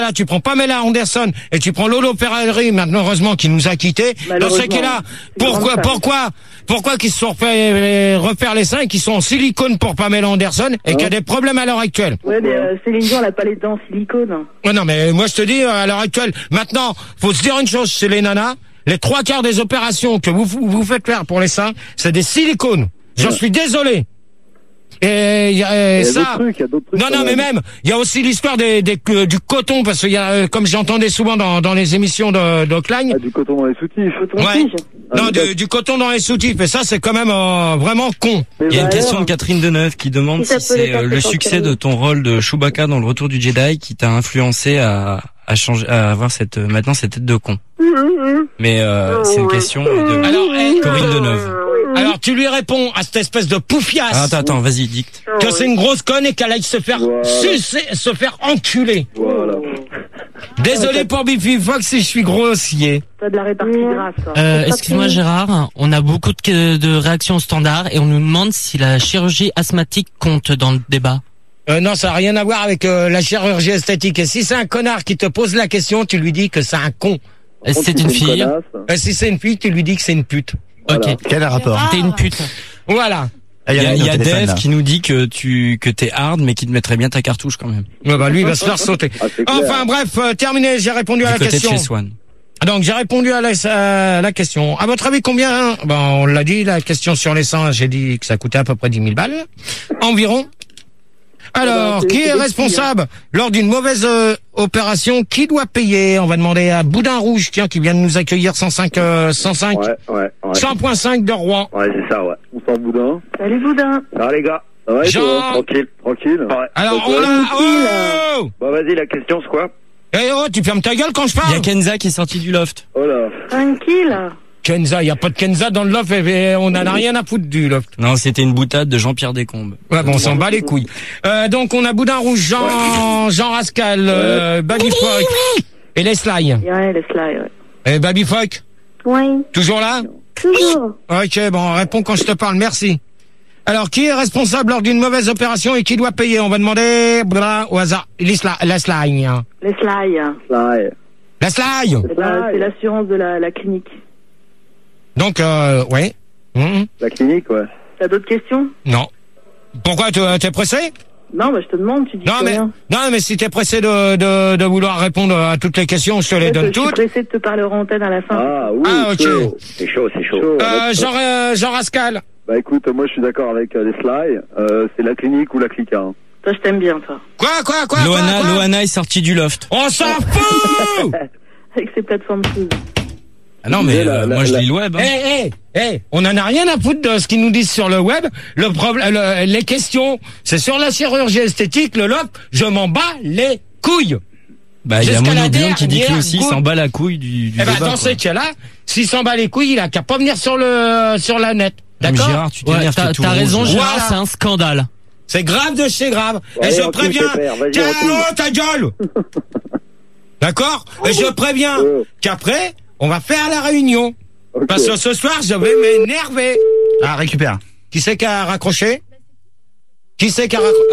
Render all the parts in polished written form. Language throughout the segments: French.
Là, tu prends Pamela Anderson et tu prends Lolo Ferrari, malheureusement, qui nous a quittés. Dans ce cas-là, pourquoi qu'ils se sont refaire les seins et qu'ils sont en silicone pour Pamela Anderson et qu'il y a des problèmes à l'heure actuelle? Ouais, mais Céline Dion, elle a pas les dents en silicone. Ouais, non, mais moi, je te dis, à l'heure actuelle, maintenant, faut se dire une chose chez les nanas, les 3/4 des opérations que vous faites faire pour les seins, c'est des silicones. J'en suis désolé. Et ça. Non, mais même, il y a aussi l'histoire du coton, parce qu'il y a, comme j'entendais souvent dans les émissions de Klein. Ah, du coton dans les soutifs. Ouais. Non, du coton dans les soutifs. Et ça, c'est quand même vraiment con. Il y a une question de Catherine Deneuve qui demande si c'est le succès de ton rôle de Chewbacca dans le Retour du Jedi qui t'a influencé à avoir maintenant cette tête de con. Mais c'est une question de Corinne Deneuve. Alors tu lui réponds à cette espèce de poufiasse. Attends, vas-y, dicte. Que c'est une grosse conne et qu'elle aille se faire sucer, se faire enculer. Voilà. Désolé pour Biffy Fox si je suis grossier. T'as de la répartie grasse, toi. Excuse-moi Gérard, on a beaucoup de réactions standards et on nous demande si la chirurgie asthmatique compte dans le débat. Non, ça n'a rien à voir avec la chirurgie esthétique. Et si c'est un connard qui te pose la question, tu lui dis que c'est un con. C'est une fille. Si c'est une fille, tu lui dis que c'est une pute. Voilà. Ok. Quel rapport? T'es une pute. Voilà. Il y a Dave qui nous dit que t'es hard, mais qui te mettrait bien ta cartouche quand même. Ouais, bah lui, il va se faire sauter. Enfin bref, terminé, j'ai répondu à la question. De chez Swan. Donc j'ai répondu à la question. À votre avis, combien? On l'a dit, la question sur les seins, j'ai dit que ça coûtait à peu près 10 000 balles. Environ. Alors, qui est responsable lors d'une mauvaise opération? Qui doit payer? On va demander à Boudin Rouge, tiens, qui vient de nous accueillir 105. 100.5 de Rouen. Ouais, c'est ça, ouais. On sent Boudin. Salut Boudin. Ça va les gars? Ça va, Jean. Tranquille. Ouais. Alors, on a... Oh Bah vas-y, la question c'est quoi? Tu fermes ta gueule quand je parle? Il y a Kenza qui est sorti du loft. Oh là. Tranquille. Kenza, il y a pas de Kenza dans le loft et on en a rien à foutre du loft. Non, c'était une boutade de Jean-Pierre Descombes. Ouais, bon, on s'en bat les couilles. Donc on a Boudin Rouge, Jean Rascal, Babyfock et Leslie. Ouais, Leslie, ouais. Et Babyfock? Oui. Toujours là? Toujours. Ok, bon, réponds quand je te parle, merci. Alors, qui est responsable lors d'une mauvaise opération et qui doit payer? On va demander au hasard. Leslie. Leslie. Leslie. C'est l'assurance de la clinique. Donc, ouais. La clinique, ouais. T'as d'autres questions? Non. Pourquoi t'es pressé? Non, bah je te demande, tu dis rien. Non, mais si t'es pressé de vouloir répondre à toutes les questions, je te les donne toutes. Je suis pressé de te parler en antenne à la fin. Ah oui. Ah, ok. C'est chaud. Jean Rascal. Bah écoute, moi je suis d'accord avec les slides. C'est la clinique ou la clica. Hein. Toi, je t'aime bien, toi. Quoi Loana est sortie du loft. On s'en fout. Avec ses plateformes shoes. Ah non, mais moi je lis le web. On en a rien à foutre de ce qu'ils nous disent sur le web. Le problème, les questions, c'est sur la chirurgie esthétique, le loft, je m'en bats les couilles. Bah, il y a Monobion qui dit que lui aussi s'en bat la couille du débat. Dans ce cas-là, s'il s'en bat les couilles, il a qu'à pas venir sur la net. D'accord? Gérard, tu t'énerves, t'as raison, Gérard, c'est un scandale. C'est grave de chez grave. Ouais, et je préviens, ta gueule. D'accord? Et je préviens qu'après, on va faire la réunion. Okay. Parce que ce soir, je vais m'énerver. Ah, récupère. Qui c'est qui a raccroché? C'est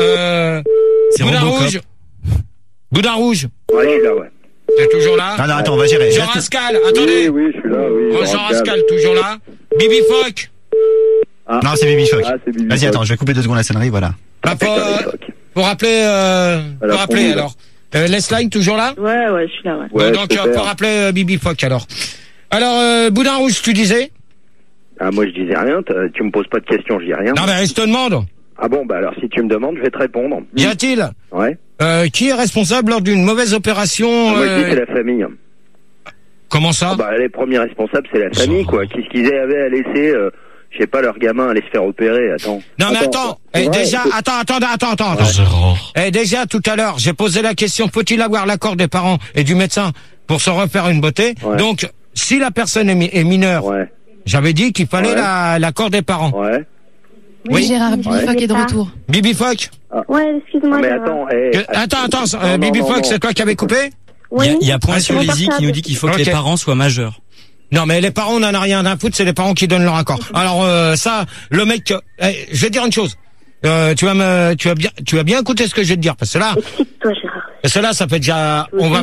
Boudin Rouge. Boudin Rouge. Ouais, là, ouais. T'es toujours là? Non, attends, on va gérer. Jean Rascal, attendez. Oui, je suis là, oui. Jean Rascal, toujours là. Bibi Fock. Ah. Non, c'est Bibi Fock. Ah, vas-y, attends, je vais couper 2 secondes la sonnerie, voilà. Pour rappeler, alors. Leslie, toujours là? Ouais, je suis là, ouais. Donc, pour rappeler Bibi Fock, alors. Alors, Boudin Rouge, tu disais? Ah, moi, je disais rien. Tu me poses pas de questions, je dis rien. Non, mais je te demande. Ah bon, bah alors, si tu me demandes, je vais te répondre. Y a-t-il? Ouais. Qui est responsable lors d'une mauvaise opération? Moi, je dis c'est la famille. Comment ça? Les premiers responsables, c'est la famille, quoi. Qu'est-ce qu'ils avaient à laisser, je sais pas, leur gamin aller se faire opérer, attends. Non, mais attends. Déjà, attends. Déjà, tout à l'heure, j'ai posé la question, faut-il avoir l'accord des parents et du médecin pour se refaire une beauté? Ouais. Donc, si la personne est mineure, j'avais dit qu'il fallait l'accord des parents. Ouais. Oui, Gérard, Bibi Fock est de retour. Bibi Fock? Ouais, excuse-moi. Mais attends, Bibi Fock, c'est toi qui avais coupé? Oui. Il y a Point sur Lizzie qui nous dit qu'il faut que les parents soient majeurs. Non, mais les parents, on en a rien à foutre, c'est les parents qui donnent leur accord. Alors, ça, le mec, je vais te dire une chose. Tu vas bien écouter ce que je vais te dire, parce que là. Excuse-toi, Gérard. Parce que là, ça fait déjà, on va